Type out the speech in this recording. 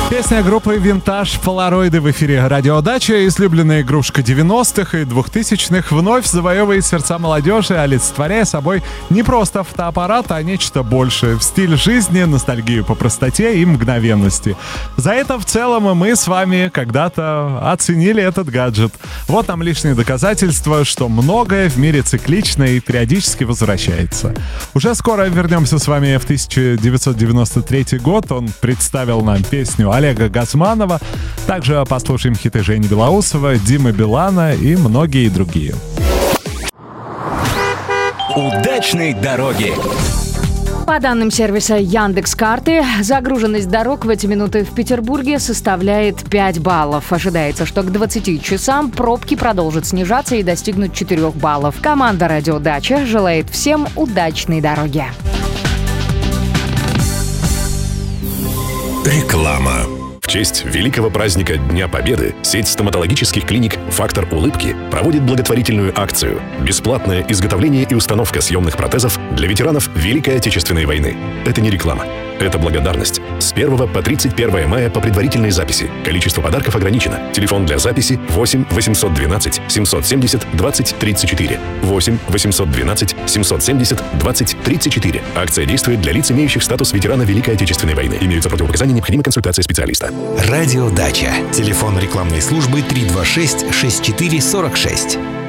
Песня группы «Винтаж», «Полароиды» в эфире «Радиодача». Излюбленная игрушка 90-х и 2000-х вновь завоевывает сердца молодежи, олицетворяя собой не просто фотоаппарат, а нечто большее в стиль жизни, ностальгию по простоте и мгновенности. За это в целом мы с вами когда-то оценили этот гаджет. Вот нам лишнее доказательство, что многое в мире циклично и периодически возвращается. Уже скоро вернемся с вами в 1993 год. Он представил нам песню Олега Газманова. Также послушаем хиты Жени Белоусова, Димы Билана и многие другие. Удачной дороги! По данным сервиса Яндекс.Карты, загруженность дорог в эти минуты в Петербурге составляет 5 баллов. Ожидается, что к 20 часам пробки продолжат снижаться и достигнут 4 баллов. Команда «Радиодача» желает всем удачной дороги. Реклама. В честь великого праздника Дня Победы сеть стоматологических клиник «Фактор улыбки» проводит благотворительную акцию «Бесплатное изготовление и установка съемных протезов для ветеранов Великой Отечественной войны». Это не реклама. Это благодарность. С 1 по 31 мая по предварительной записи. Количество подарков ограничено. Телефон для записи 8 812 770 20 34. 8 812 770 20 34. Акция действует для лиц, имеющих статус ветерана Великой Отечественной войны. Имеются противопоказания, необходима консультация специалиста. Радиодача. Телефон рекламной службы 326 64 46.